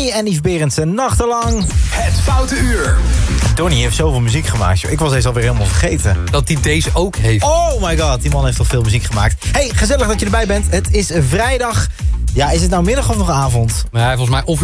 Donny en Yves Berendsen, nachtenlang. Het Foute Uur. Donny heeft zoveel muziek gemaakt, joh. Ik was deze alweer helemaal vergeten. Dat hij deze ook heeft. Oh my god, die man heeft toch veel muziek gemaakt. Hey, gezellig dat je erbij bent. Het is vrijdag. Ja, is het nou middag of nog avond? Maar volgens mij of